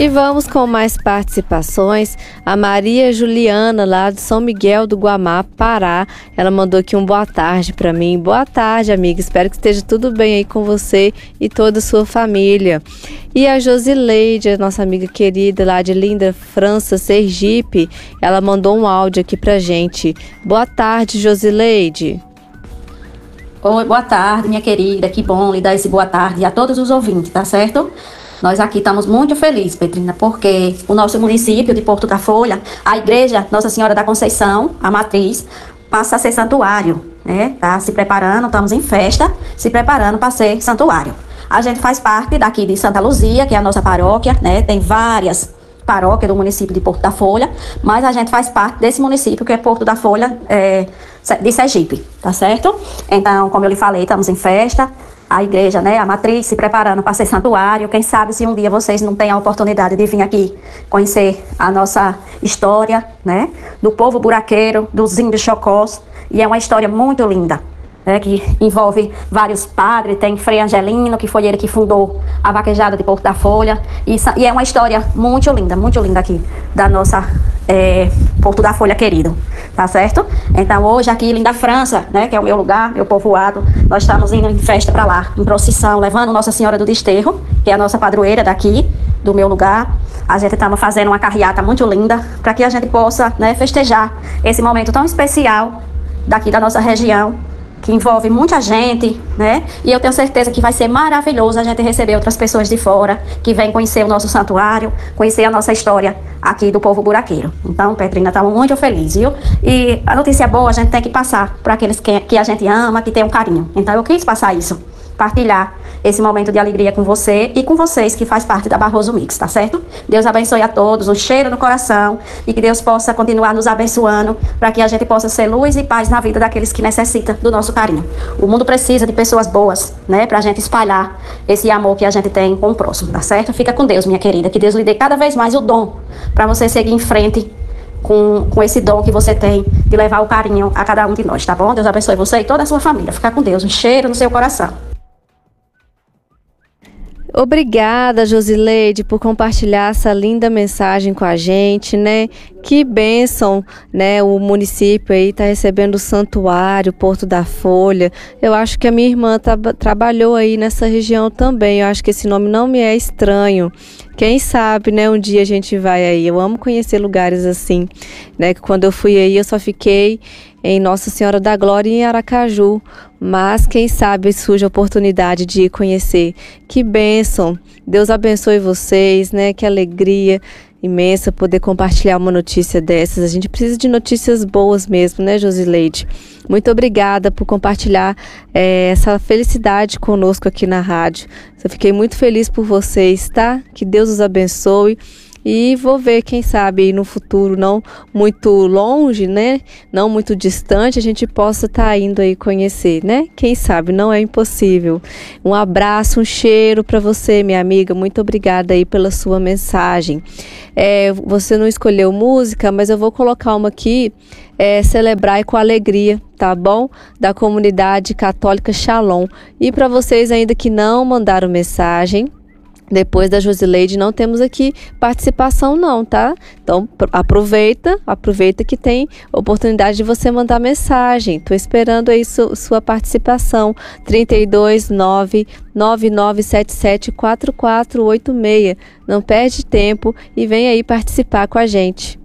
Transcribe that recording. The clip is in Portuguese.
E vamos com mais participações. A Maria Juliana, lá de São Miguel do Guamá, Pará, ela mandou aqui um boa tarde para mim. Boa tarde, amiga. Espero que esteja tudo bem aí com você e toda a sua família. E a Josileide, a nossa amiga querida lá de Linda, França, Sergipe, ela mandou um áudio aqui pra gente. Boa tarde, Josileide. Oi, boa tarde, minha querida. Que bom lhe dar esse boa tarde a todos os ouvintes, tá certo? Nós aqui estamos muito felizes, Petrina, porque o nosso município de Porto da Folha, a igreja Nossa Senhora da Conceição, a matriz, passa a ser santuário, né? Tá se preparando, estamos em festa, se preparando para ser santuário. A gente faz parte daqui de Santa Luzia, que é a nossa paróquia, né? Tem várias paróquias do município de Porto da Folha, mas a gente faz parte desse município que é Porto da Folha, de Sergipe, tá certo? Então, como eu lhe falei, estamos em festa. A igreja, né, a matriz, se preparando para ser santuário. Quem sabe se um dia vocês não têm a oportunidade de vir aqui conhecer a nossa história, né, do povo buraqueiro, dos índios chocós. E é uma história muito linda, né, que envolve vários padres. Tem Frei Angelino, que foi ele que fundou a vaquejada de Porto da Folha. E é uma história muito linda aqui da nossa Porto da Folha querido, tá certo? Então hoje aqui em Linda França, né, que é o meu lugar, meu povoado, nós estamos indo em festa para lá, em procissão, levando Nossa Senhora do Desterro, que é a nossa padroeira daqui, do meu lugar. A gente estamos fazendo uma carreata muito linda, para que a gente possa, né, festejar esse momento tão especial daqui da nossa região, que envolve muita gente, né? E eu tenho certeza que vai ser maravilhoso a gente receber outras pessoas de fora, que vêm conhecer o nosso santuário, conhecer a nossa história aqui do povo buraqueiro. Então, Petrina, estamos muito felizes, viu? E a notícia boa a gente tem que passar para aqueles que a gente ama, que tem um carinho. Então, eu quis passar isso, partilhar esse momento de alegria com você e com vocês que faz parte da Barroso Mix, tá certo? Deus abençoe a todos, um cheiro no coração e que Deus possa continuar nos abençoando para que a gente possa ser luz e paz na vida daqueles que necessitam do nosso carinho. O mundo precisa de pessoas boas, né? Pra gente espalhar esse amor que a gente tem com o próximo, tá certo? Fica com Deus, minha querida, que Deus lhe dê cada vez mais o dom para você seguir em frente com esse dom que você tem de levar o carinho a cada um de nós, tá bom? Deus abençoe você e toda a sua família. Fica com Deus, um cheiro no seu coração. Obrigada, Josileide, por compartilhar essa linda mensagem com a gente, né? Que bênção, né? O município aí tá recebendo o santuário, Porto da Folha. Eu acho que a minha irmã trabalhou aí nessa região também. Eu acho que esse nome não me é estranho. Quem sabe, né? Um dia a gente vai aí. Eu amo conhecer lugares assim, né? Que quando eu fui aí, eu só fiquei em Nossa Senhora da Glória e em Aracaju, mas quem sabe surge a oportunidade de ir conhecer. Que bênção! Deus abençoe vocês, né? Que alegria imensa poder compartilhar uma notícia dessas. A gente precisa de notícias boas mesmo, né, Josileide? Muito obrigada por compartilhar essa felicidade conosco aqui na rádio. Eu fiquei muito feliz por vocês, tá? Que Deus os abençoe. E vou ver, quem sabe, no futuro, não muito longe, né? Não muito distante, a gente possa estar indo aí conhecer, né? Quem sabe, não é impossível. Um abraço, um cheiro para você, minha amiga. Muito obrigada aí pela sua mensagem. Você não escolheu música, mas eu vou colocar uma aqui, Celebrai com Alegria, tá bom? Da comunidade católica Shalom. E para vocês ainda que não mandaram mensagem, depois da Josileide não temos aqui participação não, tá? Então aproveita que tem oportunidade de você mandar mensagem. Tô esperando aí sua participação. 32999774486. Não perde tempo e vem aí participar com a gente.